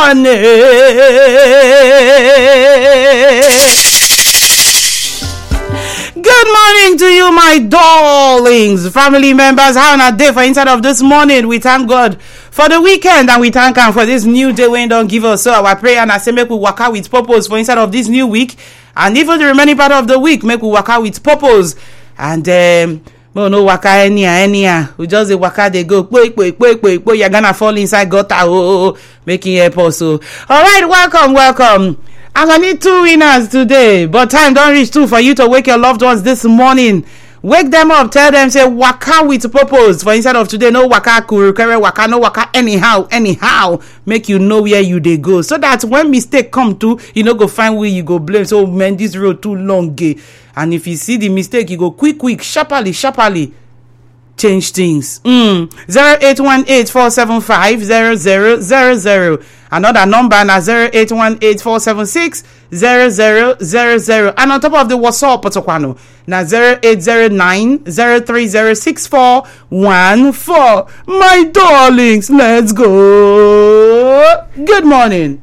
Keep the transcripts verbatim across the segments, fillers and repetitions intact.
morning. Good morning to you, my darlings, family members. How on a day for inside of this morning? We thank God for the weekend and we thank Him for this new day when don't give us. So our prayer and I say make we work out with purpose for inside of this new week and even the remaining part of the week make we work out with purpose. And um no no waka anyhow anyhow. We just the waka they go. Boy, boy, boy, boy, boy. You're gonna fall inside gutter. Oh, oh, oh, making help also. All right, welcome, welcome. I'm gonna need two winners today, but time don't reach two for you to wake your loved ones this morning. Wake them up, tell them say waka with purpose. For instead of today, no waka kurukere waka, no waka anyhow, anyhow. Make you know where you they go, so that when mistake come to, you know go find where you go blame. So man, this road too long, gay. And if you see the mistake, you go quick, quick, sharply, sharply. Change things. Mm. zero eight one eight four seven five zero zero zero zero. Another number na zero eight one eight four seven six zero zero zero zero. And on top of the WhatsApp Potokwano na zero eight zero nine zero three zero six four one four. My darlings, let's go. Good morning.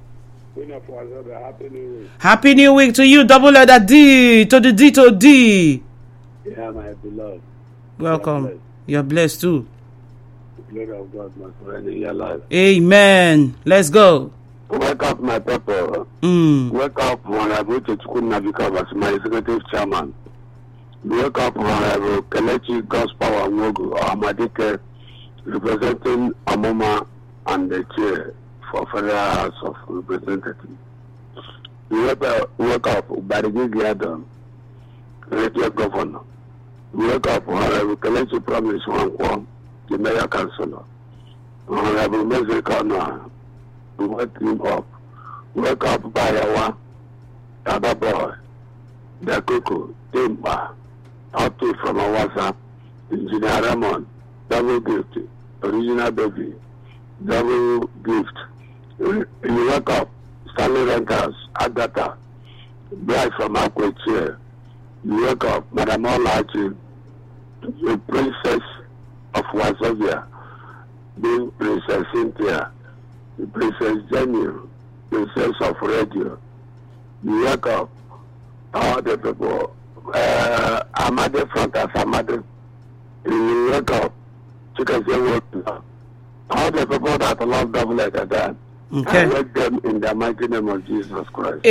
Happy New Week. Happy New Week to you. Double letter D to the D to D. Yeah, my beloved. Welcome. Blessed. You're blessed too. The glory of God must reign in your life. Amen. Let's go. Wake up, my people. Mm. Wake up, Honorable Chukwu Nabika as my executive chairman. Wake up, Honorable Kelechi God's Power Nwogu Amadike, representing Amoma and the chair for Federal House of Representatives. Wake up, wake up, Barigigi Adam, Radio Governor. Wake up, Honorable Kelechi Promise Wankwo, the Mayor Councillor. Honorable Mezekana, wake him up. Wake up, Bayawa, Taba Boy, Dakuku, Timba, Oti from Awasa, Engineer Ramon, Double Gift, Original Baby, Double Gift. You wake up, Stanley Renters, Agata, Bride from Akweche. You wake up, Madam Olachi, the Princess of Wazovia, being Princess Cynthia, the Princess Jenny, Princess of Radio. You wake up, all the people, uh, Amade Frontas, Amade, you wake up, Chikaze Wood, all the people that love double letter that. Okay. I wake them in the mighty name of Jesus Christ.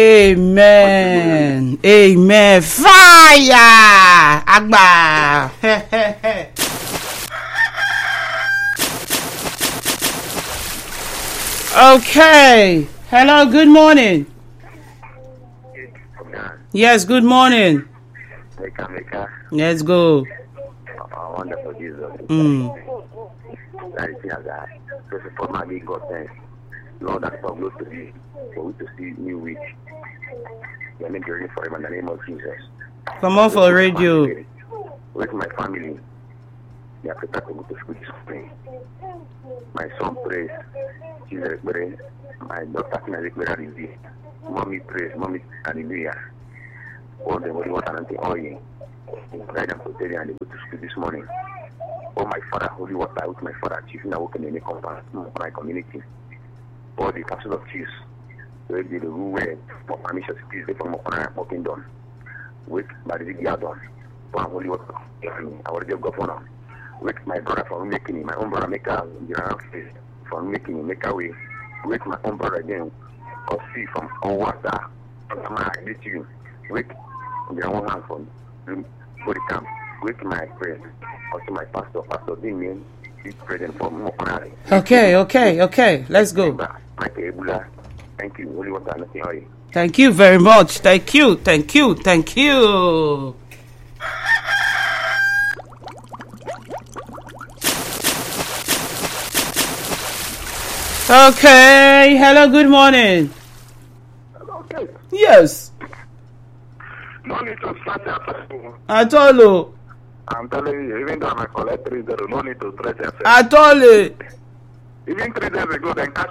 Amen. Amen. Fire! Agba. Okay. Hello, good morning. Yes, good morning. Mika, Mika. Let's go. Oh, wonderful Jesus. Mm. That is that. This is for my big God thanks. Lord, that's so good to see. For we to see new week. Let me be ready forever in the name of Jesus. Come on for radio. With my family. They are prepared to go to school this morning. My son prays. Jesus prays. My daughter prays. Mommy prays. Mommy, hallelujah. All the body water and the oil. Guide them to tell you and they go to school this morning. Oh, my father, holy water with my father, chief in the work in any compound, my community. All the capsule of cheese. Will be the rule where for permission to please from working done. With by the Yadon. For holy water. I will give governor. With my brother for making my own brother make a for making make a way. With my own brother again. Or see from all water. I get you. With their own hand from body camp. With my friend. Also my pastor, Pastor Damien, is present for more. Okay, okay, okay. Let's go. Thank you. Holy water, nothing oil. Thank you very much. Thank you, thank you, thank you. Okay. Hello, good morning. Okay. Yes. No need to start that. At all. I'm telling you, even though I collect three zero, no need to stretch yourself. At all. Even three days ago, then catch